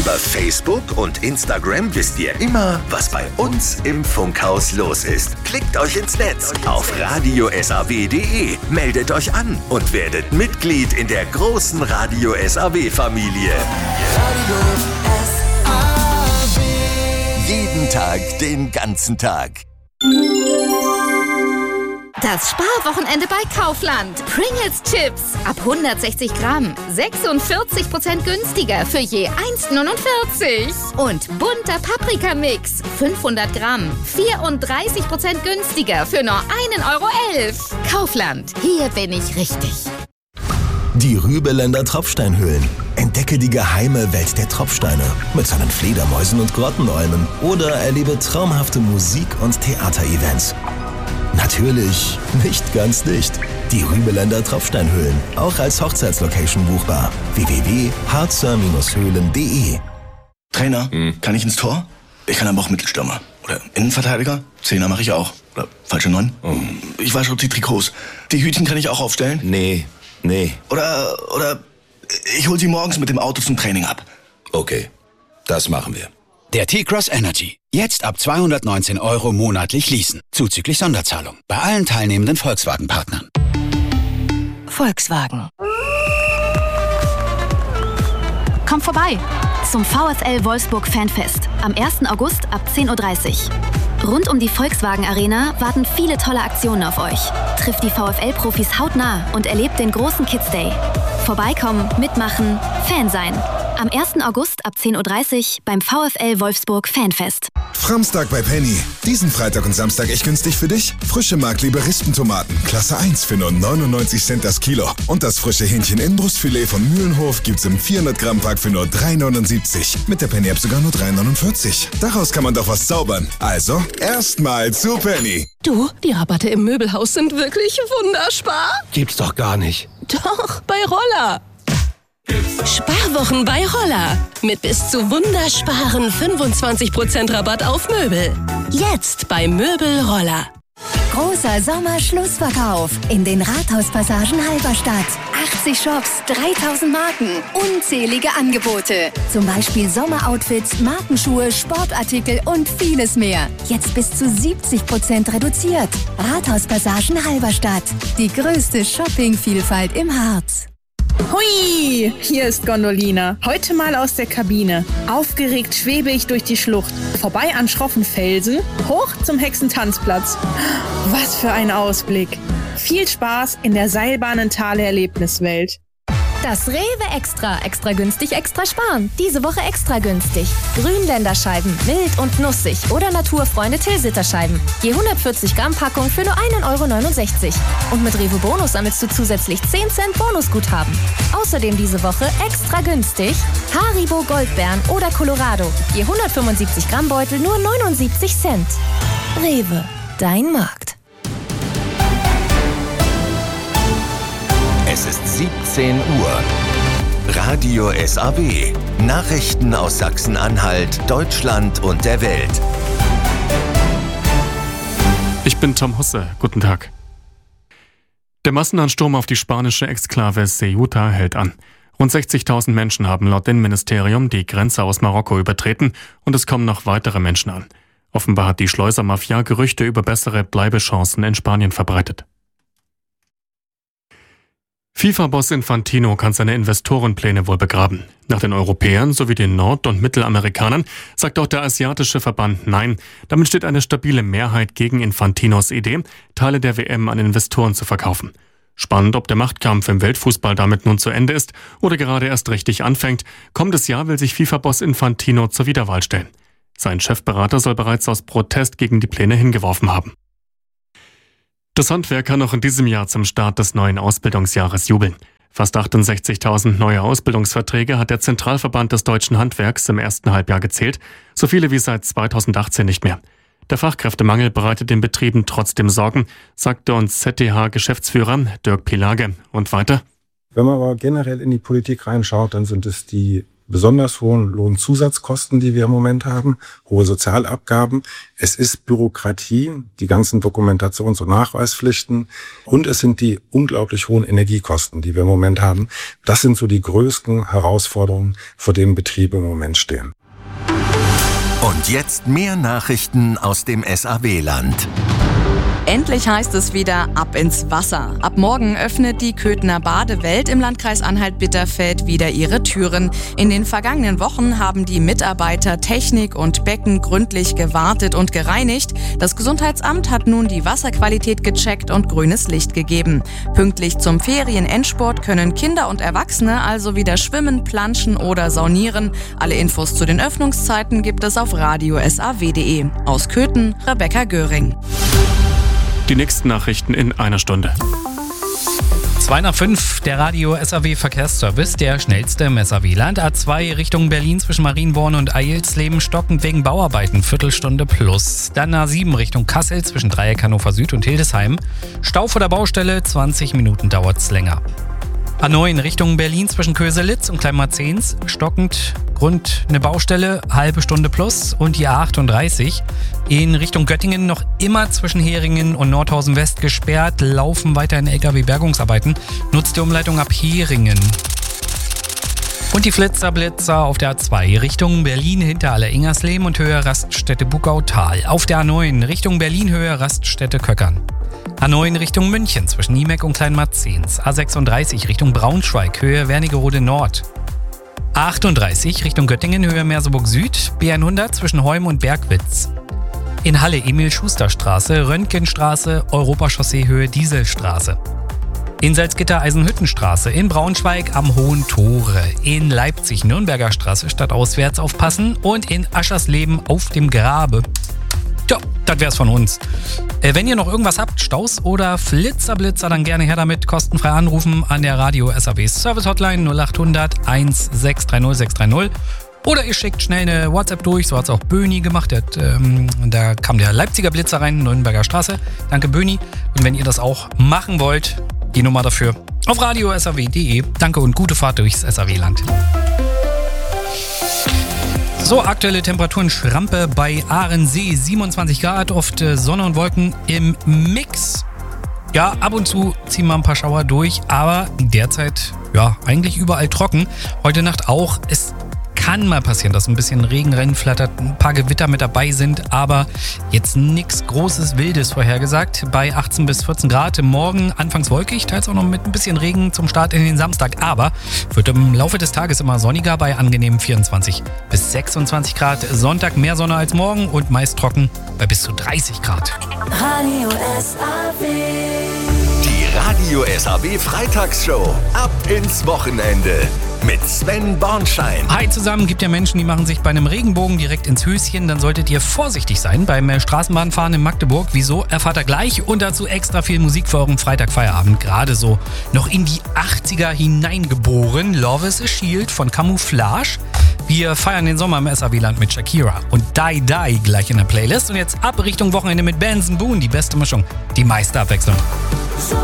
Über Facebook und Instagram wisst ihr immer, was bei uns im Funkhaus los ist. Klickt euch ins Netz auf radio-saw.de, meldet euch an und werdet Mitglied in der großen Radio SAW-Familie. Jeden Tag, den ganzen Tag. Das Sparwochenende bei Kaufland. Pringles Chips ab 160 Gramm. 46% günstiger für je 1,49. Und bunter Paprikamix. 500 Gramm. 34% günstiger für nur 1,11 €. Kaufland. Hier bin ich richtig. Die Rübeländer Tropfsteinhöhlen. Entdecke die geheime Welt der Tropfsteine mit seinen Fledermäusen und Grottenolmen oder erlebe traumhafte Musik- und Theaterevents. Natürlich nicht ganz dicht. Die Rübeländer Tropfsteinhöhlen, auch als Hochzeitslocation buchbar. www.harzer-höhlen.de. Trainer, kann ich ins Tor? Ich kann aber auch Mittelstürmer. Oder Innenverteidiger? Zehner mache ich auch. Oder falsche 9? Ich wasche auch die Trikots. Die Hütchen kann ich auch aufstellen? Nee. Oder ich hol sie morgens mit dem Auto zum Training ab. Okay, das machen wir. Der T-Cross Energy. Jetzt ab 219 € monatlich leasen. Zuzüglich Sonderzahlung. Bei allen teilnehmenden Volkswagen-Partnern. Volkswagen. Komm vorbei zum VfL Wolfsburg Fanfest am 1. August ab 10:30 Uhr. Rund um die Volkswagen Arena warten viele tolle Aktionen auf euch. Trifft die VfL-Profis hautnah und erlebt den großen Kids Day. Vorbeikommen, mitmachen, Fan sein. Am 1. August ab 10:30 Uhr beim VfL Wolfsburg Fanfest. Framstag bei Penny. Diesen Freitag und Samstag echt günstig für dich? Frische Mark-Lieberistentomaten, Klasse 1 für nur 99 Cent das Kilo. Und das frische Hähnchen-Innenbrustfilet von Mühlenhof gibt's im 400-Gramm-Pack für nur 3,79. Mit der Penny-App sogar nur 3,49. Daraus kann man doch was zaubern. Also, erstmal zu Penny. Du, die Rabatte im Möbelhaus sind wirklich wunderspar. Gibt's doch gar nicht. Doch, bei Roller. Sparwochen bei Roller. Mit bis zu wundersparen 25% Rabatt auf Möbel. Jetzt bei Möbel Roller. Großer Sommerschlussverkauf in den Rathauspassagen Halberstadt. 80 Shops, 3000 Marken, unzählige Angebote. Zum Beispiel Sommeroutfits, Markenschuhe, Sportartikel und vieles mehr. Jetzt bis zu 70% reduziert. Rathauspassagen Halberstadt. Die größte Shoppingvielfalt im Harz. Hui, hier ist Gondolina. Heute mal aus der Kabine. Aufgeregt schwebe ich durch die Schlucht. Vorbei an schroffen Felsen, hoch zum Hexentanzplatz. Was für ein Ausblick. Viel Spaß in der Seilbahnentale-Erlebniswelt. Das Rewe Extra. Extra günstig, extra sparen. Diese Woche extra günstig. Grünländerscheiben, mild und nussig oder Naturfreunde Tilsiterscheiben. Je 140 Gramm Packung für nur 1,69 €. Und mit Rewe Bonus sammelst du zusätzlich 10 Cent Bonusguthaben. Außerdem diese Woche extra günstig Haribo Goldbeeren oder Colorado. Je 175 Gramm Beutel nur 79 Cent. Rewe, dein Markt. Es ist 17 Uhr. Radio SAW. Nachrichten aus Sachsen-Anhalt, Deutschland und der Welt. Ich bin Tom Husse. Guten Tag. Der Massenansturm auf die spanische Exklave Ceuta hält an. Rund 60.000 Menschen haben laut Innenministerium die Grenze aus Marokko übertreten und es kommen noch weitere Menschen an. Offenbar hat die Schleusermafia Gerüchte über bessere Bleibechancen in Spanien verbreitet. FIFA-Boss Infantino kann seine Investorenpläne wohl begraben. Nach den Europäern sowie den Nord- und Mittelamerikanern sagt auch der asiatische Verband Nein. Damit steht eine stabile Mehrheit gegen Infantinos Idee, Teile der WM an Investoren zu verkaufen. Spannend, ob der Machtkampf im Weltfußball damit nun zu Ende ist oder gerade erst richtig anfängt. Kommendes Jahr will sich FIFA-Boss Infantino zur Wiederwahl stellen. Sein Chefberater soll bereits aus Protest gegen die Pläne hingeworfen haben. Das Handwerk kann auch in diesem Jahr zum Start des neuen Ausbildungsjahres jubeln. Fast 68.000 neue Ausbildungsverträge hat der Zentralverband des deutschen Handwerks im ersten Halbjahr gezählt, so viele wie seit 2018 nicht mehr. Der Fachkräftemangel bereitet den Betrieben trotzdem Sorgen, sagte uns ZTH-Geschäftsführer Dirk Pilage. Und weiter? Wenn man aber generell in die Politik reinschaut, dann sind es die besonders hohen Lohnzusatzkosten, die wir im Moment haben, hohe Sozialabgaben. Es ist Bürokratie, die ganzen Dokumentations- und Nachweispflichten und es sind die unglaublich hohen Energiekosten, die wir im Moment haben. Das sind so die größten Herausforderungen, vor denen Betriebe im Moment stehen. Und jetzt mehr Nachrichten aus dem SAW-Land. Endlich heißt es wieder ab ins Wasser. Ab morgen öffnet die Köthener Badewelt im Landkreis Anhalt-Bitterfeld wieder ihre Türen. In den vergangenen Wochen haben die Mitarbeiter Technik und Becken gründlich gewartet und gereinigt. Das Gesundheitsamt hat nun die Wasserqualität gecheckt und grünes Licht gegeben. Pünktlich zum Ferien-Endsport können Kinder und Erwachsene also wieder schwimmen, planschen oder saunieren. Alle Infos zu den Öffnungszeiten gibt es auf radiosaw.de. Aus Köthen, Rebecca Göring. Die nächsten Nachrichten in einer Stunde. 2 nach 5, der Radio SAW Verkehrsservice, der schnellste im SAW-Land. A2 Richtung Berlin zwischen Marienborn und Eilsleben stockend wegen Bauarbeiten, Viertelstunde plus. Dann A7 Richtung Kassel zwischen Dreieck Hannover Süd und Hildesheim. Stau vor der Baustelle, 20 Minuten dauert's länger. A9 Richtung Berlin zwischen Köselitz und Kleinmarzens, stockend, Grund eine Baustelle, halbe Stunde plus. Und die A38 in Richtung Göttingen noch immer zwischen Heringen und Nordhausen West gesperrt, laufen weiterhin LKW-Bergungsarbeiten, nutzt die Umleitung ab Heringen. Und die Flitzer-Blitzer auf der A2 Richtung Berlin hinter Aller-Ingersleben und Höhe Raststätte Bugautal. Auf der A9 Richtung Berlin Höhe Raststätte Köckern. A9 Richtung München zwischen Niemeck und Kleinmarzens. A36 Richtung Braunschweig, Höhe Wernigerode Nord. A38 Richtung Göttingen, Höhe Merseburg Süd. B100 zwischen Heum und Bergwitz. In Halle Emil-Schuster-Straße, Röntgenstraße, Europachaussee, Höhe Dieselstraße. In Salzgitter Eisenhüttenstraße, in Braunschweig am Hohen Tore. In Leipzig Nürnberger Straße stadtauswärts aufpassen und in Aschersleben auf dem Grabe. Tja, das wär's von uns. Wenn ihr noch irgendwas habt, Staus oder Flitzer-Blitzer, dann gerne her damit. Kostenfrei anrufen an der Radio SAW Service Hotline 0800 1630 630. Oder ihr schickt schnell eine WhatsApp durch, so hat's auch Böni gemacht. Da kam der Leipziger Blitzer rein, Nürnberger Straße. Danke Böni. Und wenn ihr das auch machen wollt, die Nummer dafür auf radiosaw.de. Danke und gute Fahrt durchs SAW-Land. So, aktuelle Temperaturen Schrampe bei Ahrensee, 27 Grad, oft Sonne und Wolken im Mix. Ja, ab und zu ziehen wir ein paar Schauer durch, aber derzeit ja eigentlich überall trocken. Heute Nacht auch. Es kann mal passieren, dass ein bisschen Regen reinflattert, ein paar Gewitter mit dabei sind, aber jetzt nichts Großes, Wildes vorhergesagt. Bei 18 bis 14 Grad, morgen anfangs wolkig, teils auch noch mit ein bisschen Regen zum Start in den Samstag, aber wird im Laufe des Tages immer sonniger bei angenehmen 24 bis 26 Grad. Sonntag mehr Sonne als morgen und meist trocken bei bis zu 30 Grad. Radio SAW. Die Radio SAW Freitagsshow. Ab ins Wochenende. Mit Sven Bornschein. Hi zusammen, gibt ja Menschen, die machen sich bei einem Regenbogen direkt ins Höschen. Dann solltet ihr vorsichtig sein beim Straßenbahnfahren in Magdeburg. Wieso? Erfahrt ihr gleich. Und dazu extra viel Musik für euren Freitagfeierabend. Gerade so noch in die 80er hineingeboren. Love is a Shield von Camouflage. Wir feiern den Sommer im SAW-Land mit Shakira. Und Die Die gleich in der Playlist. Und jetzt ab Richtung Wochenende mit Benson Boone. Die beste Mischung, die meiste Abwechslung.